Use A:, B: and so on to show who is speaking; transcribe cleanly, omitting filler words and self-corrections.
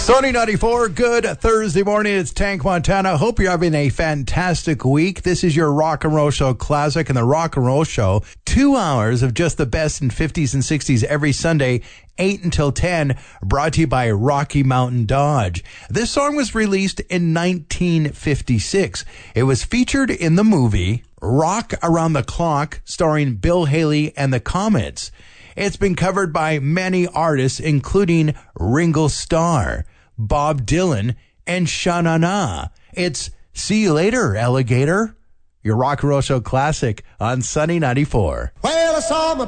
A: Sunny 94, good Thursday morning. It's Tank Montana. Hope you're having a fantastic week. This is your Rock and Roll Show Classic, and the Rock and Roll Show, 2 hours of just the best in 50s and 60s every Sunday, 8 until 10, brought to you by Rocky Mountain Dodge. This song was released in 1956. It was featured in the movie Rock Around the Clock, starring Bill Haley and the Comets. It's been covered by many artists, including Ringo Starr, Bob Dylan, and Sha Na Na. It's See You Later, Alligator. Your Rock and Roll Show Classic on Sunny 94.
B: Well, I saw my